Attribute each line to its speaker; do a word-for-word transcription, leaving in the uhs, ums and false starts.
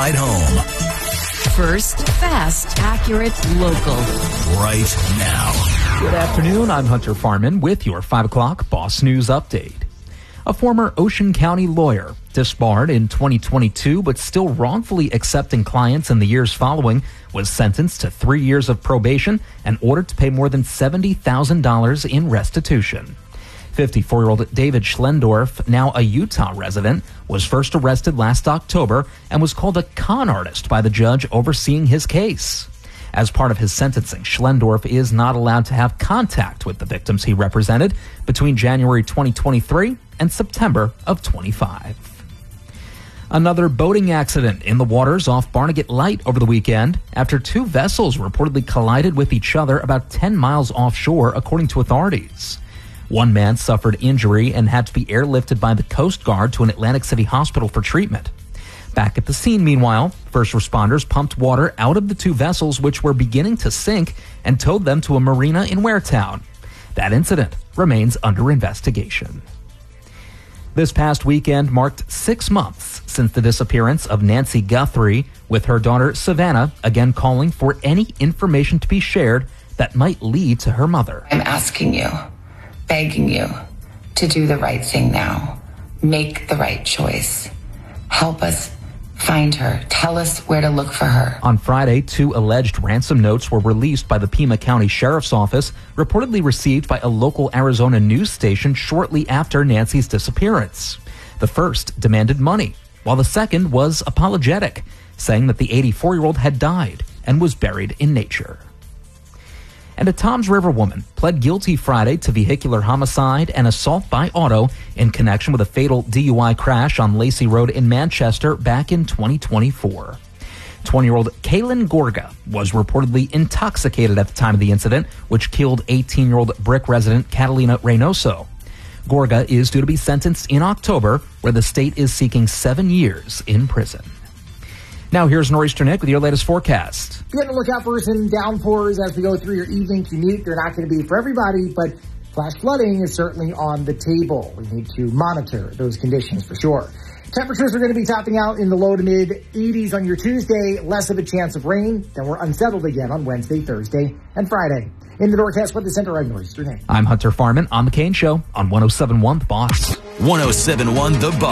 Speaker 1: ride home.
Speaker 2: First, fast, accurate, local.
Speaker 1: Right now.
Speaker 3: Good afternoon. I'm Hunter Farman with your five o'clock Boss News Update. A former Ocean County lawyer, disbarred in twenty twenty-two but still wrongfully accepting clients in the years following, was sentenced to three years of probation and ordered to pay more than seventy thousand dollars in restitution. fifty-four-year-old David Schlendorf, now a Utah resident, was first arrested last October and was called a con artist by the judge overseeing his case. As part of his sentencing, Schlendorf is not allowed to have contact with the victims he represented between January twenty twenty-three and September of twenty-five. Another boating accident in the waters off Barnegat Light over the weekend after two vessels reportedly collided with each other about ten miles offshore, according to authorities. One man suffered injury and had to be airlifted by the Coast Guard to an Atlantic City hospital for treatment. Back at the scene, meanwhile, first responders pumped water out of the two vessels which were beginning to sink and towed them to a marina in Waretown. That incident remains under investigation. This past weekend marked six months since the disappearance of Nancy Guthrie, with her daughter Savannah again calling for any information to be shared that might lead to her mother.
Speaker 4: I'm asking you, begging you to do the right thing now. Make the right choice. Help us find her. Tell us where to look for her.
Speaker 3: On Friday, two alleged ransom notes were released by the Pima County Sheriff's Office, reportedly received by a local Arizona news station shortly after Nancy's disappearance. The first demanded money, while the second was apologetic, saying that the eighty-four-year-old had died and was buried in nature. And a Toms River woman pled guilty Friday to vehicular homicide and assault by auto in connection with a fatal D U I crash on Lacey Road in Manchester back in twenty twenty-four. twenty-year-old Kaylin Gorga was reportedly intoxicated at the time of the incident, which killed eighteen-year-old Brick resident Catalina Reynoso. Gorga is due to be sentenced in October, where the state is seeking seven years in prison. Now here's Nor'easter Nick with your latest forecast.
Speaker 5: Be on the lookout for some downpours as we go through your evening commute. They're not going to be for everybody, but flash flooding is certainly on the table. We need to monitor those conditions for sure. Temperatures are going to be topping out in the low to mid eighties on your Tuesday. Less of a chance of rain. Then we're unsettled again on Wednesday, Thursday, and Friday. In the Norcast Weather Center, I'm Nor'easter Nick.
Speaker 3: I'm Hunter Farman on The Kane Show on one oh seven point one The Boss.
Speaker 1: one oh seven point one The Boss.